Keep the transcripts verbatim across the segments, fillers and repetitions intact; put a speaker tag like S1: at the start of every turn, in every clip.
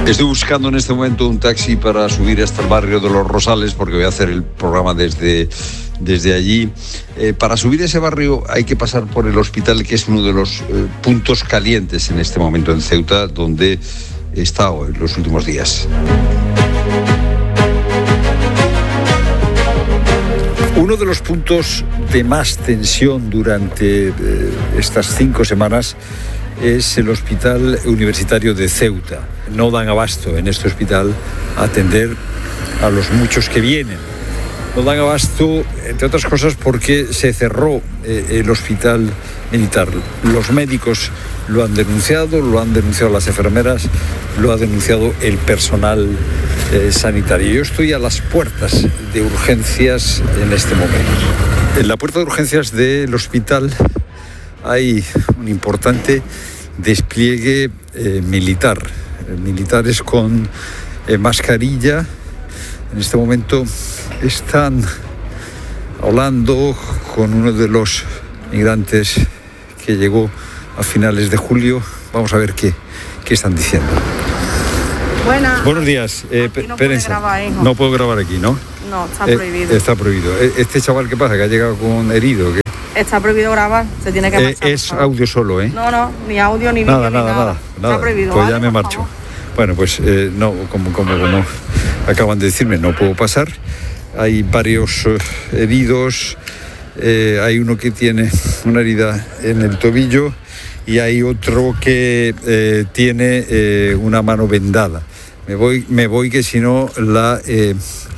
S1: Estoy buscando en este momento un taxi para subir hasta el barrio de Los Rosales porque voy a hacer el programa desde, desde allí. Eh, para subir a ese barrio hay que pasar por el hospital, que es uno de los eh, puntos calientes en este momento en Ceuta, donde he estado en los últimos días. Uno de los puntos de más tensión durante eh, estas cinco semanas es el Hospital Universitario de Ceuta. No dan abasto en este hospital a atender a los muchos que vienen. No dan abasto, entre otras cosas, porque se cerró eh, el hospital militar. Los médicos lo han denunciado, lo han denunciado las enfermeras, lo ha denunciado el personal eh, sanitario. Yo estoy a las puertas de urgencias en este momento. En la puerta de urgencias del hospital hay un importante despliegue eh, militar, militares con eh, mascarilla. En este momento están hablando con uno de los migrantes que llegó a finales de julio. Vamos a ver qué, qué están diciendo.
S2: Buenas.
S1: Buenos días. Eh,
S2: no, puede grabar, hijo.
S1: No puedo grabar aquí, ¿no?
S2: No, está prohibido.
S1: Eh, está prohibido. Este chaval, ¿qué pasa? Que ha llegado con herido. ¿Qué?
S2: Está prohibido grabar, se tiene que marchar.
S1: Eh, es audio solo, ¿eh?
S2: No, no, ni audio, ni vídeo,
S1: nada,
S2: ni
S1: nada,
S2: nada.
S1: nada,
S2: Está
S1: nada.
S2: prohibido.
S1: Pues
S2: ¿vale?
S1: ya me marcho. Bueno, pues eh, no, como, como, como acaban de decirme, no puedo pasar. Hay varios eh, heridos. Eh, hay uno que tiene una herida en el tobillo y hay otro que eh, tiene eh, una mano vendada. Me voy, me voy que si no la, eh,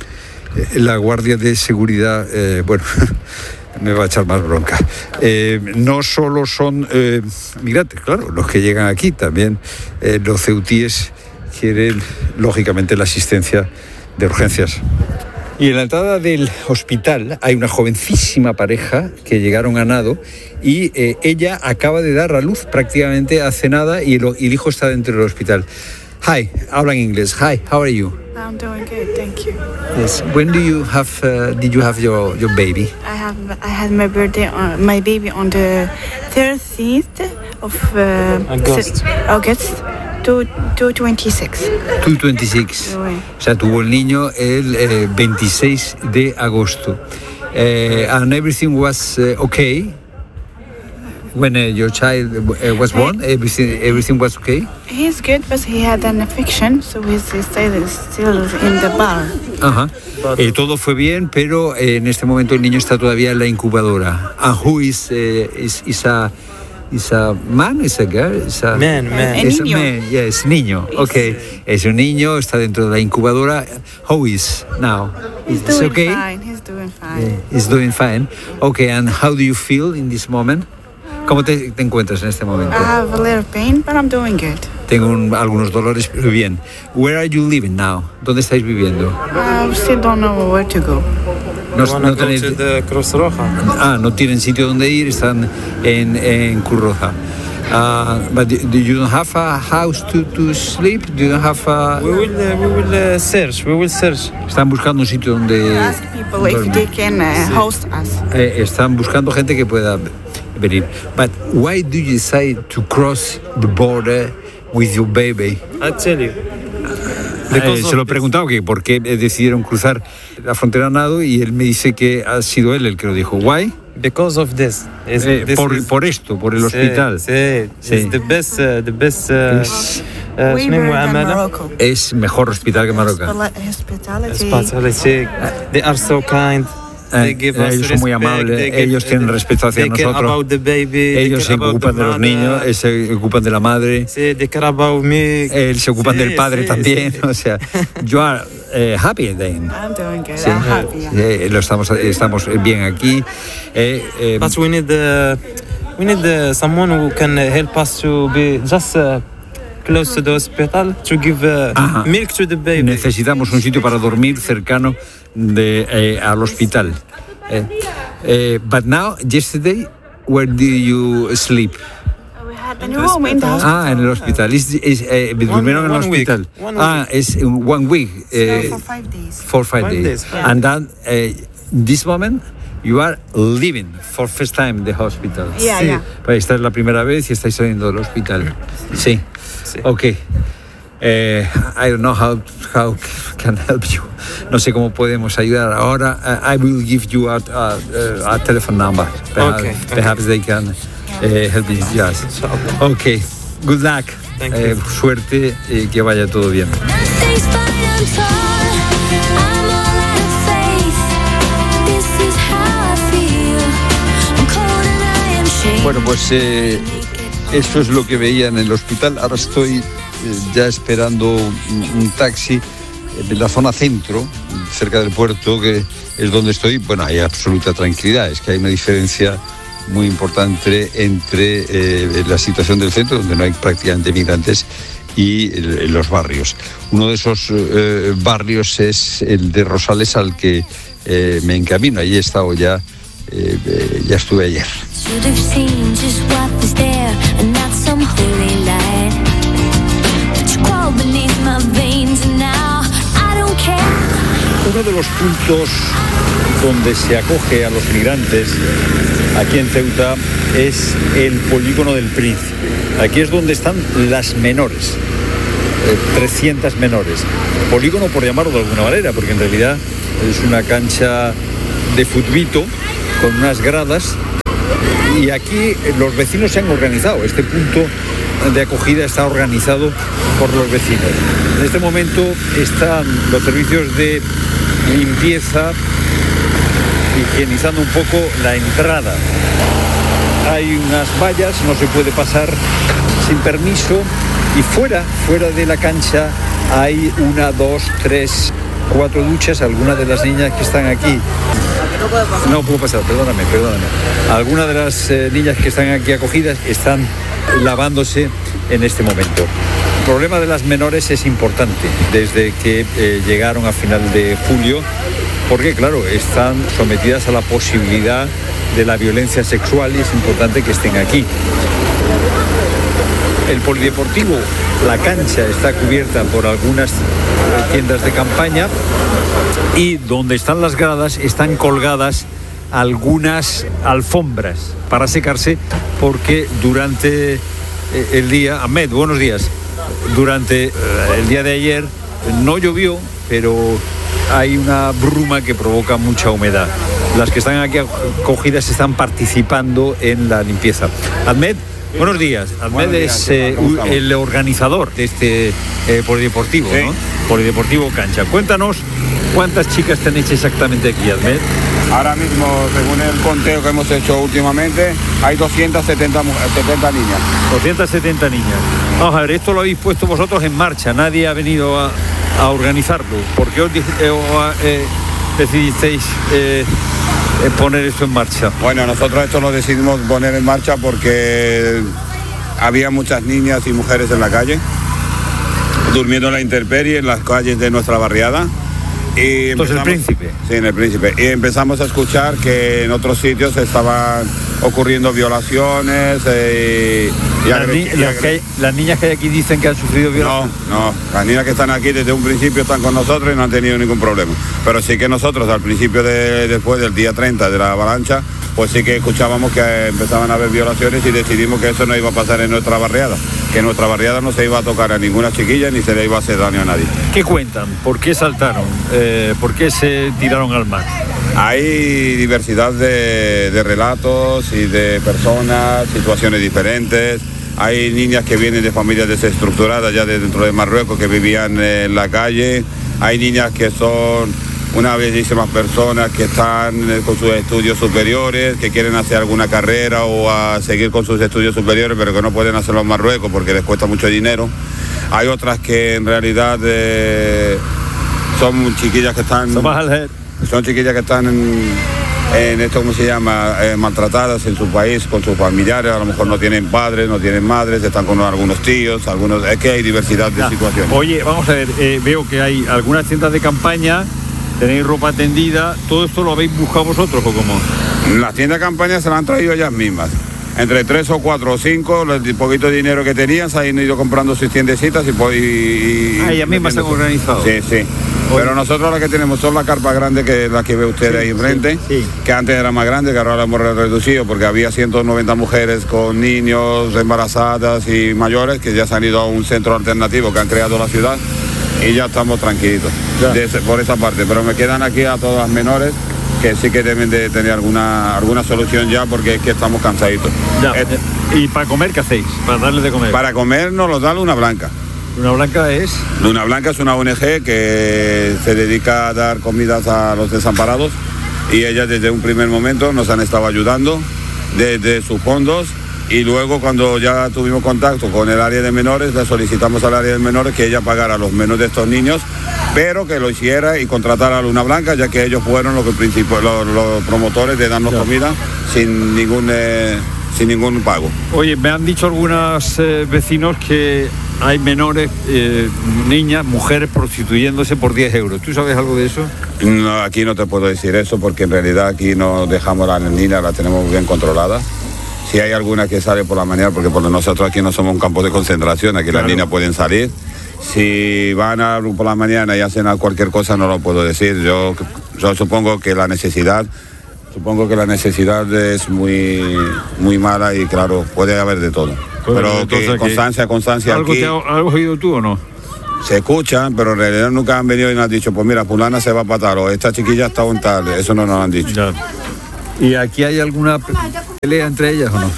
S1: la guardia de seguridad, eh, bueno, me va a echar más bronca. Eh, no solo son eh, migrantes, claro, los que llegan aquí, también eh, los ceutíes quieren, lógicamente, la asistencia de urgencias. Y en la entrada del hospital hay una jovencísima pareja que llegaron a nado y eh, ella acaba de dar a luz prácticamente hace nada y el, y el hijo está dentro del hospital. Hi, habla en inglés. Hi, how are you?
S3: I'm doing good, thank you.
S1: Yes. When do you have? Uh, did you have your, your baby?
S3: I have I had my birthday on, my baby on the thirteenth of uh,
S4: August.
S3: August to to twenty-six.
S1: two twenty-six. O sea, tuvo el niño el eh, veintiséis de agosto. Uh, and everything was uh, okay. When uh, your child uh, was born, everything everything was okay.
S3: He's good, but he had an infection, so he's still still in the bar.
S1: Ajá. Eh, todo fue bien, pero eh, en este momento el niño está todavía en la incubadora. And who is uh, is is a is a man, is a girl, is a
S4: man, man.
S1: Es
S3: niño.
S1: man, yes, niño. Okay, es un niño, está dentro de la incubadora. How is now?
S3: He's
S1: Is
S3: doing
S1: okay?
S3: fine. He's doing fine.
S1: Eh, He's doing fine. Okay, and how do you feel in this moment? ¿Cómo te, te encuentras en este momento?
S3: I have a little pain, but I'm doing good.
S1: Tengo un, algunos dolores, pero bien. Where are you living now? ¿Dónde estáis viviendo?
S3: I still don't know where to go.
S1: No,
S4: Wanna
S1: no
S4: go
S1: tenéis...
S4: to the Cruz Roja.
S1: Ah, no tienen sitio donde ir, están en, en Cruz Roja. Uh, but do you don't have a house to, to sleep? Do you don't have a...
S4: We will, uh, we will uh, search. We will search.
S1: Están buscando un sitio donde...
S3: Ask people if they can uh, host us.
S1: Eh, están buscando gente que pueda venir. But why do you decide to cross the border with your baby?
S4: I tell you.
S1: Eh, se lo he preguntado que por qué decidieron cruzar la frontera a nado y él me dice que ha sido él el que lo dijo. Why?
S4: Because of this. Is,
S1: Eh,
S4: this
S1: por,
S4: is,
S1: por esto, por el
S4: sí,
S1: hospital.
S4: Sí,
S1: Sí.
S4: It's the best, uh, the best. Uh,
S1: Es,
S4: uh,
S3: Way
S4: شنو
S3: better than
S4: معاملة؟
S3: Morocco.
S1: es mejor hospital que Marruecos.
S3: Hospitality.
S4: Hospitality. They are so kind. They
S1: Eh,
S4: give us
S1: ellos son muy
S4: respect,
S1: amables,
S4: they give-
S1: ellos tienen respeto hacia
S4: they care
S1: nosotros.
S4: about the baby, they
S1: Ellos se
S4: care about
S1: ocupan
S4: the
S1: de los
S4: mother.
S1: niños, eh, se ocupan de la madre.
S4: Sí, they care about me.
S1: Él se ocupan
S4: Sí,
S1: del padre
S4: sí,
S1: también.
S4: sí.
S1: O sea, you are eh, happy then.
S3: I'm doing good.
S1: Sí,
S3: I'm happy.
S1: eh, lo estamos, estamos bien aquí. Eh, eh,
S4: But we need uh, we need uh, someone who can uh, help us to be just uh, close to the hospital to give uh,
S1: Ajá.
S4: milk to the baby.
S1: necesitamos un sitio para dormir cercano de, eh, al hospital. Eh, eh, but now, yesterday, where do you sleep?
S3: We had a room in the hospital.
S1: Ah, en el hospital. Es, es, eh, durmieron en el
S4: one week.
S1: hospital.
S4: One
S1: Ah, es un- one week. Eh,
S3: for five days.
S1: for five,
S4: Five
S1: days.
S4: days.
S1: And then, eh, this moment, you are living for first time the hospital.
S3: Yeah,
S1: Sí.
S3: yeah.
S1: Pues esta es la primera vez y estáis saliendo del hospital. Sí.
S4: Sí.
S1: Ok. Eh, I don't know how how can help you. No sé cómo podemos ayudar. Ahora, uh, I will give you a, a, a telephone number. Perhaps,
S4: Okay,
S1: perhaps they can uh, help you. Yes. Okay. Good luck.
S4: Thank
S1: Eh,
S4: you.
S1: suerte y que vaya todo bien.
S5: Nothing's fine, I'm torn. I'm all out of faith. This is how I feel. I'm cold and I am shaking.
S1: Bueno, pues eh, eso es lo que veía en el hospital. Ahora estoy eh, ya esperando un, un taxi en la zona centro, cerca del puerto, que es donde estoy. Bueno, hay absoluta tranquilidad. Es que hay una diferencia muy importante entre eh, la situación del centro, donde no hay prácticamente migrantes, y el, los barrios. Uno de esos eh, barrios es el de Rosales, al que eh, me encamino. Allí he estado ya, eh, eh, ya estuve ayer.
S5: Should have seen just what was there and not some holy light. But you crawl beneath my veins and now I don't care.
S1: Uno de los puntos donde se acoge a los migrantes aquí en Ceuta es el polígono del Príncipe. Aquí es donde están las menores, eh, trescientas menores. Polígono por llamarlo de alguna manera, porque en realidad es una cancha de futbito con unas gradas, y aquí los vecinos se han organizado. Este punto de acogida está organizado por los vecinos. En este momento están los servicios de limpieza higienizando un poco la entrada. Hay unas vallas, no se puede pasar sin permiso, y fuera, fuera de la cancha hay una, dos, tres, cuatro duchas. Algunas de las niñas que están aquí... No puedo pasar, perdóname, perdóname. Algunas de las eh, niñas que están aquí acogidas están lavándose en este momento. El problema de las menores es importante desde que eh, llegaron a final de julio, porque claro, están sometidas a la posibilidad de la violencia sexual, y es importante que estén aquí. El polideportivo, la cancha está cubierta por algunas tiendas de campaña, y donde están las gradas están colgadas algunas alfombras para secarse, porque durante el día... Ahmed, buenos días. Durante el día de ayer no llovió, pero hay una bruma que provoca mucha humedad. Las que están aquí acogidas están participando en la limpieza. Ahmed, buenos días. Ahmed
S6: Buenos días,
S1: es eh, el organizador de este eh, polideportivo,
S6: sí.
S1: ¿no? Polideportivo Cancha. Cuéntanos cuántas chicas tenéis exactamente aquí, Ahmed.
S6: Ahora mismo, según el conteo que hemos hecho últimamente, hay doscientas setenta, setenta niñas.
S1: doscientas setenta niñas. Vamos a ver, esto lo habéis puesto vosotros en marcha. Nadie ha venido a, a organizarlo. ¿Por qué os, eh, o, eh, decidisteis eh, poner esto en marcha?
S6: Bueno, nosotros esto lo decidimos poner en marcha porque había muchas niñas y mujeres en la calle, durmiendo en la intemperie en las calles de nuestra barriada. Y
S1: Entonces el Príncipe.
S6: Sí, en el Príncipe. Y empezamos a escuchar que en otros sitios estaban ocurriendo violaciones eh, y, y,
S1: Las, ni-
S6: agre- y
S1: las
S6: agre-
S1: que hay- las niñas que hay aquí dicen que han sufrido
S6: No,
S1: violencia.
S6: no, las niñas que están aquí desde un principio están con nosotros y no han tenido ningún problema. Pero sí que nosotros al principio, de, después del día treinta de la avalancha, pues sí que escuchábamos que empezaban a haber violaciones, y decidimos que eso no iba a pasar en nuestra barriada, que en nuestra barriada no se iba a tocar a ninguna chiquilla ni se le iba a hacer daño a nadie.
S1: ¿Qué cuentan? ¿Por qué saltaron? Eh, ¿Por qué se tiraron al mar?
S6: Hay diversidad de, de relatos y de personas, situaciones diferentes. Hay niñas que vienen de familias desestructuradas ya de dentro de Marruecos, que vivían en la calle. Hay niñas que son unas bellísimas personas que están eh, con sus estudios superiores, que quieren hacer alguna carrera o a seguir con sus estudios superiores, pero que no pueden hacerlo en Marruecos porque les cuesta mucho dinero. Hay otras que en realidad eh, son chiquillas que están... Son chiquillas que están en, en esto, ¿cómo se llama? Eh, maltratadas en su país, con sus familiares, a lo mejor no tienen padres, no tienen madres, están con algunos tíos, algunos... Es que hay diversidad de
S1: Ah,
S6: situaciones.
S1: Oye, vamos a ver, eh, veo que hay algunas tiendas de campaña, tenéis ropa tendida. ¿Todo esto lo habéis buscado vosotros o cómo?
S6: Las tiendas de campaña se las han traído ellas mismas. Entre tres o cuatro o cinco, el poquito de dinero que tenían, se han ido comprando sus tiendecitas y... y, y
S1: Ah, ellas mismas se han organizado.
S6: Sí, sí. Pero nosotros la que tenemos son la carpa grande, que es la que ve usted sí, ahí enfrente, sí, sí. que antes era más grande, que ahora la hemos reducido porque había ciento noventa mujeres con niños, embarazadas y mayores que ya se han ido a un centro alternativo que han creado la ciudad y ya estamos tranquilitos de ese, por esa parte. Pero me quedan aquí a todas las menores que sí que deben de tener alguna alguna solución ya porque es que estamos cansaditos.
S1: Ya. Este, ¿Y para comer qué hacéis? Para darles de comer.
S6: Para comer nos los da Luna Blanca.
S1: Luna Blanca es...
S6: Luna Blanca es una O N Ge que se dedica a dar comidas a los desamparados y ellas desde un primer momento nos han estado ayudando desde sus fondos y luego cuando ya tuvimos contacto con el área de menores le solicitamos al área de menores que ella pagara los menos de estos niños, pero que lo hiciera y contratara a Luna Blanca, ya que ellos fueron los, los, los promotores de darnos claro. comida sin ningún, eh, sin ningún pago.
S1: Oye, me han dicho algunos eh, vecinos que hay menores, eh, niñas, mujeres prostituyéndose por diez euros. ¿Tú sabes algo de eso?
S6: No, aquí no te puedo decir eso porque en realidad aquí no dejamos a las niñas, las tenemos bien controladas. Si hay alguna que sale por la mañana, porque por nosotros aquí no somos un campo de concentración, aquí claro. las niñas pueden salir. Si van a, por la mañana y hacen cualquier cosa no lo puedo decir. Yo, yo supongo que la necesidad, supongo que la necesidad es muy, muy mala y claro, puede haber de todo. Pues pero que constancia, constancia
S1: ¿algo
S6: aquí...
S1: Te ha, ¿Algo has oído tú o no?
S6: Se escuchan, pero en realidad nunca han venido y nos han dicho, pues mira, fulana se va para tal, o esta chiquilla está un tal, eso no nos han dicho.
S1: Ya. ¿Y aquí hay alguna pelea entre ellas o no?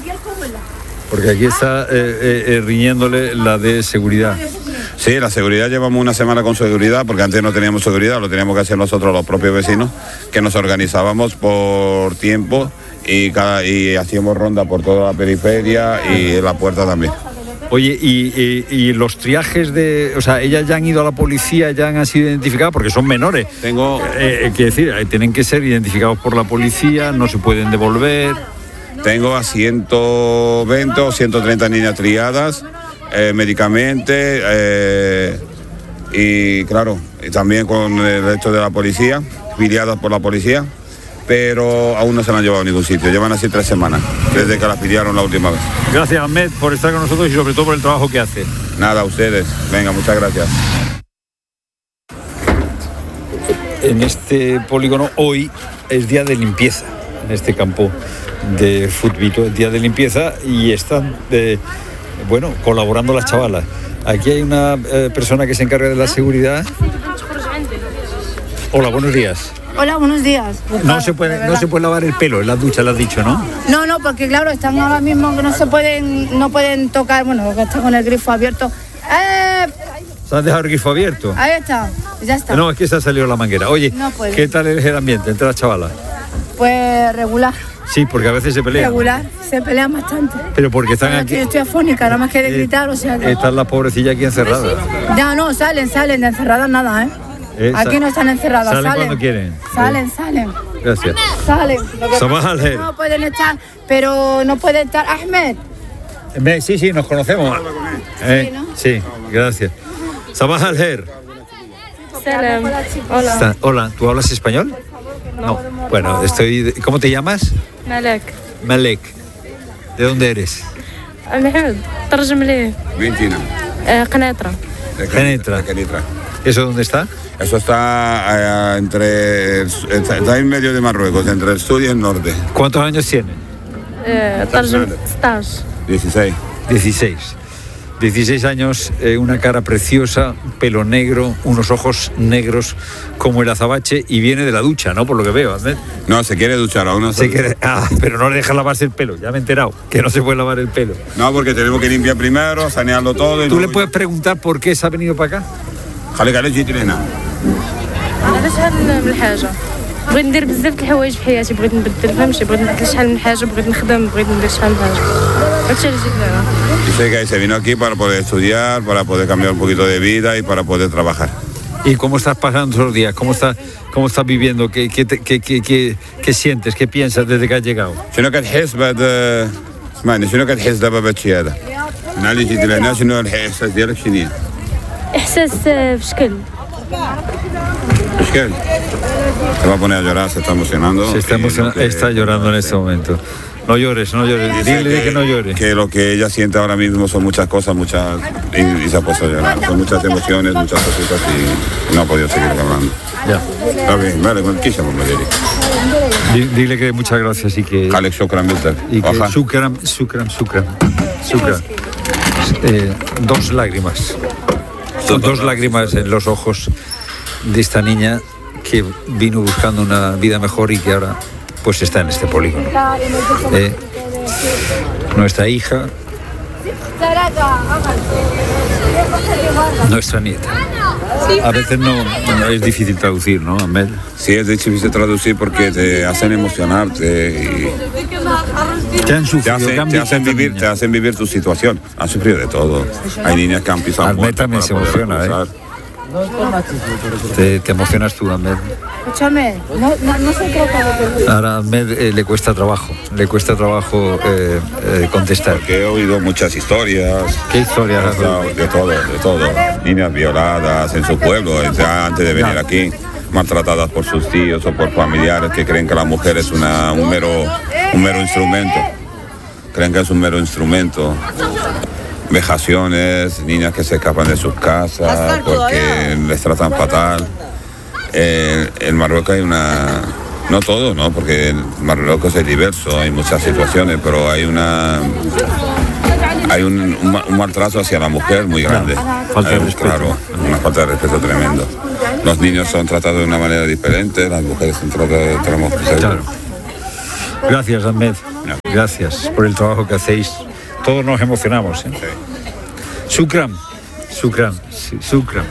S1: Porque aquí está eh, eh, eh, riñéndole la de seguridad.
S6: Sí, la seguridad llevamos una semana con seguridad, porque antes no teníamos seguridad, lo teníamos que hacer nosotros los propios vecinos, que nos organizábamos por tiempo y, cada, y hacíamos ronda por toda la periferia y en la puerta también.
S1: Oye, y, y, y los triajes de... O sea, ellas ya han ido a la policía, ya han sido identificadas, porque son menores.
S6: Tengo...
S1: Eh, quiere decir, tienen que ser identificados por la policía, no se pueden devolver.
S6: Tengo a ciento veinte o ciento treinta niñas triadas, eh, médicamente, eh, y claro, y también con el resto de la policía, filiadas por la policía, pero aún no se la han llevado a ningún sitio. Llevan así tres semanas, desde que las pidieron la última vez.
S1: Gracias, Ahmed, por estar con nosotros y sobre todo por el trabajo que hace.
S6: Nada, a ustedes. Venga, muchas gracias.
S1: En este polígono hoy es día de limpieza, en este campo de Futbito, es día de limpieza y están, eh, bueno, colaborando las chavalas. Aquí hay una eh, persona que se encarga de la seguridad. Hola, buenos días.
S7: Hola, buenos días.
S1: No se puede, no se puede lavar el pelo en la ducha, lo has dicho, ¿no?
S7: No, no, porque claro, están ahora mismo que no se pueden, no pueden tocar, bueno, porque está con el grifo abierto. ¡Eh!
S1: ¿Se has dejado el grifo abierto?
S7: Ahí está, ya está.
S1: No, es que se ha salido la manguera. Oye,
S7: no
S1: ¿qué tal es el ambiente entre las chavalas?
S7: Pues regular.
S1: Sí, porque a veces se pelean.
S7: Regular, se pelean bastante.
S1: Pero porque están aquí...
S7: Yo estoy afónica, nada más que de eh, gritar, o sea que...
S1: Están las pobrecillas aquí encerradas.
S7: Ya, no, salen, salen, de encerradas nada, ¿eh? Eh, aquí no están encerradas,
S1: salen.
S7: Salen
S1: cuando quieren.
S7: Salen,
S1: eh.
S7: salen.
S1: Gracias.
S7: Salen.
S1: Sabah al-Khair.
S7: No pueden estar, pero no puede estar Ahmed.
S1: Sí, sí, nos conocemos. Eh, sí, ¿no? Sí, gracias. Sabah al-Khair.
S8: Salam. Hola.
S1: Hola, ¿tú hablas español?
S8: No.
S1: no. Bueno, estoy... ¿Cómo te llamas?
S8: Malek.
S1: Malek. ¿De dónde eres?
S8: Ahmed, ترجم لي.
S6: Ventina.
S8: Qanetra.
S1: Qanetra. ¿Eso dónde está?
S6: Eso está eh, entre... Está, está en medio de Marruecos, entre el sur y el norte.
S1: ¿Cuántos años tiene?
S8: Eh,
S6: dieciséis.
S1: dieciséis. dieciséis años, eh, una cara preciosa, pelo negro, unos ojos negros como el azabache y viene de la ducha, ¿no? Por lo que veo, Ahmed.
S6: No, se quiere duchar aún. No
S1: se quiere, ah, pero no le deja lavarse el pelo, ya me he enterado, que no se puede lavar el pelo.
S6: No, porque tenemos que limpiar primero, sanearlo todo. Y
S1: ¿Tú
S6: no...
S1: le puedes preguntar por qué se ha venido para acá?
S6: خليك على جيت لهنا.
S8: علاش هاد الحاجه بغيت ندير بزاف د الحوايج في حياتي بغيت نبدل فهمتي بغيت نبدل شحال من حاجه بغيت نخدم بغيت ندير شحال من حاجه هادشي اللي جيت لهنا.
S6: Dice que se vino aquí para poder estudiar, para poder cambiar un poquito de vida y para poder trabajar.
S1: ¿Y cómo estás pasando esos días? ¿Cómo estás, cómo estás viviendo? ¿Qué, qué, qué, qué, qué, qué sientes? ¿Qué piensas desde que has llegado?
S6: شنو كتحس بعد اسمعني شنو كتحس دابا بهادشي هذا؟ من اللي جيت لهنا شنو الاحساس ديالك شنو؟
S8: احساس بشكل
S6: Se va a poner a llorar, se está emocionando.
S1: Se está, emocion... está llorando en este momento. No llores, no llores.
S6: Dice
S1: Dile que, que no llore.
S6: Que lo que ella siente ahora mismo son muchas cosas, muchas. Y, y se ha puesto a llorar. Son muchas emociones, muchas cositas y no ha podido seguir hablando.
S1: Ya.
S6: Está bien, vale, quizá por medir.
S1: Dile que muchas gracias y que.
S6: Alex Shukran, mister.
S1: Y que Shukran, Shukran, Shukran. Shukran. Eh, dos lágrimas. Son dos lágrimas en los ojos de esta niña que vino buscando una vida mejor y que ahora pues está en este polígono. Eh, nuestra hija, nuestra nieta. A veces no, no es difícil traducir, ¿no, Ahmed?
S6: Sí, es difícil traducir porque te hacen emocionarte y
S1: te han sufrido,
S6: te hacen, te hacen vivir, te hacen vivir tu situación. Han sufrido de todo. Hay niñas que han pisado
S1: Ahmed también se emociona, ¿eh? Te, te emocionas tú, Ahmed.
S7: Escúchame, no, no, no se trata de que...
S1: Ahora a Ahmed eh, le cuesta trabajo, le cuesta trabajo eh, eh, contestar.
S6: Porque he oído muchas historias.
S1: ¿Qué historias has oído?
S6: De todo, de todo. Niñas violadas en su pueblo, ya antes de venir aquí, maltratadas por sus tíos o por familiares que creen que la mujer es una, un, mero, un mero instrumento. Creen que es un mero instrumento. Vejaciones, niñas que se escapan de sus casas porque les tratan fatal. Eh, en Marruecos hay una... No todo, ¿no? Porque en Marruecos es diverso, hay muchas situaciones, pero hay una... Hay un, un, un maltrato hacia la mujer muy grande.
S1: Falta de
S6: hay,
S1: respeto.
S6: Claro, una falta de respeto tremendo. Los niños son tratados de una manera diferente, las mujeres son tratadas de otra manera.
S1: Claro. Gracias, Ahmed. Gracias por el trabajo que hacéis. Todos nos emocionamos, ¿eh? Sí. Shukran, Shukran, sí, Shukran.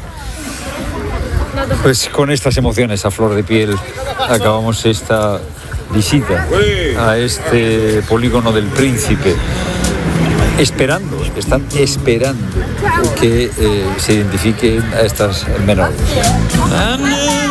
S1: Pues con estas emociones a flor de piel acabamos esta visita a este polígono del Príncipe. Esperando, están esperando que eh, se identifiquen a estas menores.